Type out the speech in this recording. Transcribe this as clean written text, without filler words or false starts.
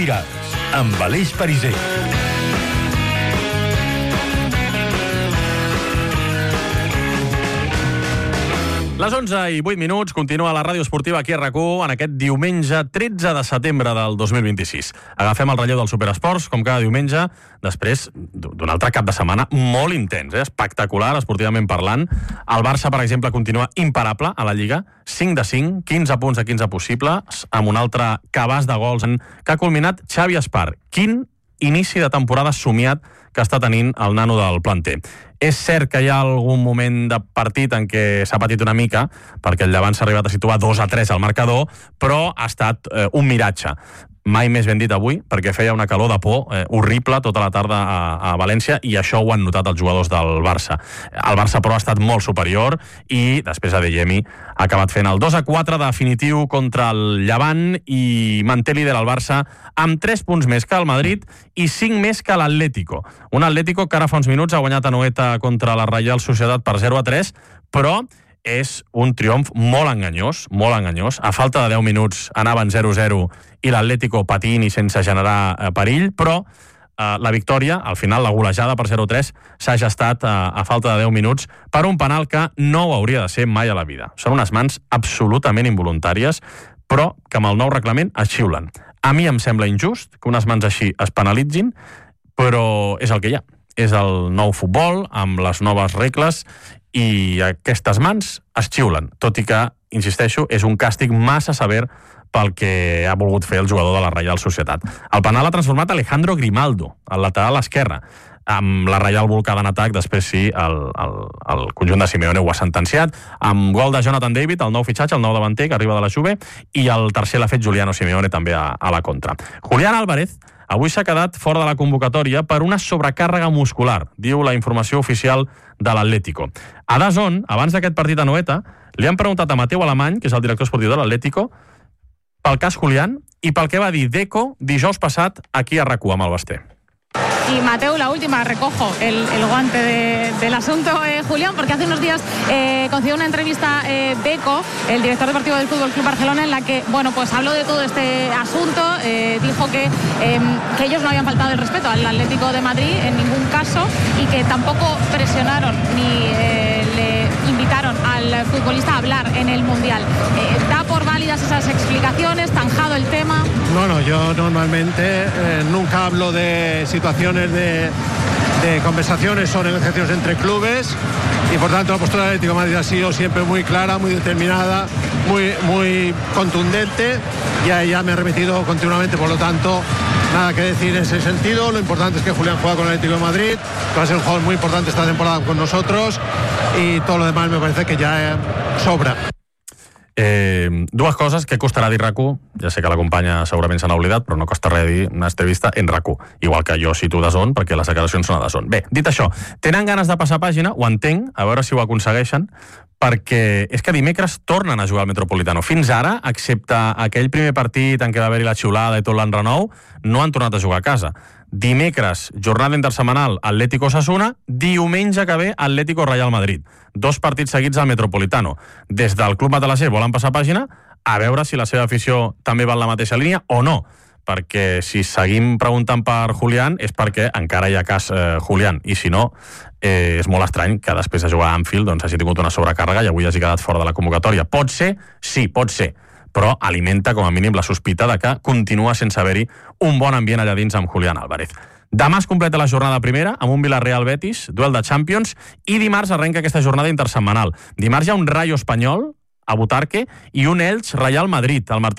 virals, amb Aleix Pariser. Les 11 i 8 minuts, continua la ràdio esportiva aquí a RAC1 en aquest diumenge 13 de setembre del 2026. Agafem el relleu dels Superesports, com cada diumenge, després d'un altre cap de setmana molt intens, espectacular, esportivament parlant. El Barça, per exemple, continua imparable a la Lliga, 5 de 5, 15 punts de 15 possibles, amb un altre cabàs de gols que ha culminat Xavi Espart. Quin inici de temporada somiat que està tenint el nano del planter. És cert que hi ha algun moment de partit en què s'ha patit una mica, perquè el Llevant s'ha arribat a situar 2-3 al marcador, però ha estat un miratge. Mai més ben dit avui, perquè feia una calor de por horrible tota la tarda a València, i això ho han notat els jugadors del Barça. El Barça, però, ha estat molt superior i després Adeyemi ha acabat fent el 2-4 definitiu contra el Llevant i manté líder el Barça amb 3 punts més que el Madrid i 5 més que l'Atlético. Un Atlético que ara fa uns minuts ha guanyat a Noeta contra la Reial Societat per 0-3, però és un triomf molt enganyós, molt enganyós. A falta de 10 minuts anaven 0-0 i l'Atlético patint i sense generar perill, però la victòria, al final la golejada per 0-3, s'ha gestat a falta de 10 minuts per un penal que no ho hauria de ser mai a la vida. Són unes mans absolutament involuntàries, però que amb el nou reglament es xiulen. A mi em sembla injust que unes mans així es penalitzin, però és el que hi ha. És el nou futbol, amb les noves regles, i aquestes mans es xiulen, tot i que, insisteixo, és un càstig massa sever pel que ha volgut fer el jugador de la Reial Societat. El penal ha transformat Alejandro Grimaldo, al lateral esquerre. Amb la Reial volcada en atac, després sí, el conjunt de Simeone ho ha sentenciat, amb gol de Jonathan David, el nou fitxatge, el nou davanter que arriba de la Juve, i el tercer l'ha fet Giuliano Simeone també a la contra. Julián Álvarez avui s'ha quedat fora de la convocatòria per una sobrecàrrega muscular, diu la informació oficial de l'Atlético. A DAZN, abans d'aquest partit a Noeta, li han preguntat a Mateu Alemany, que és el director esportiu de l'Atlético, pel cas Julián i pel que va dir Deco dijous passat aquí a RAC1 amb el Basté. Y Mateu, la última, recojo el guante del asunto, Julián, porque hace unos días concedió una entrevista Deco, el director deportivo del Fútbol Club Barcelona, en la que, bueno, pues habló de todo este asunto, dijo que ellos no habían faltado el respeto al Atlético de Madrid en ningún caso y que tampoco presionaron ni le invitaron al futbolista a hablar en el Mundial. ¿Da por válidas esas explicaciones? ¿Tanjado el tema? No, yo normalmente nunca hablo de situaciones de conversaciones o negociaciones entre clubes y por tanto la postura del Atlético de Madrid ha sido siempre muy clara, muy determinada, muy contundente y a ella me he remitido continuamente, por lo tanto nada que decir en ese sentido. Lo importante es que Julián juega con el Atlético de Madrid, que va a ser un jugador muy importante esta temporada con nosotros y todo lo demás me parece que ya sobra. Dues coses que costarà dir RAC1, ja sé que la companya segurament se n'ha oblidat, però no costa res dir una entrevista en RAC1, igual que jo cito DAZN perquè les declaracions són a DAZN. Bé, dit això, tenen ganes de passar pàgina, ho entenc, a veure si ho aconsegueixen, perquè és que dimecres tornen a jugar al Metropolitano. Fins ara, excepte aquell primer partit en què va haver-hi la xiulada i tot l'enrenou, no han tornat a jugar a casa. Dimecres, jornada intersetmanal, Atlético Osasuna, diumenge que ve, Atlético Real Madrid. 2 partits seguits al Metropolitano. Des del Club Matalasser volen passar pàgina, a veure si la seva afició també va en la mateixa línia o no, perquè si seguim preguntant per Julián és perquè encara hi ha cas Julián, i si no, és molt estrany que després de jugar a Anfield doncs hagi tingut una sobrecàrrega i avui hagi quedat fora de la convocatòria. Pot ser? Sí, pot ser, però alimenta com a mínim la sospita de que continua sense haver-hi un bon ambient allà dins amb Julián Álvarez. Demà es completa la jornada primera amb un Villarreal-Betis, duel de Champions, i dimarts arrenca aquesta jornada intersetmanal. Dimarts hi ha un Rayo Espanyol a Butarque i un Elx Real Madrid al Martí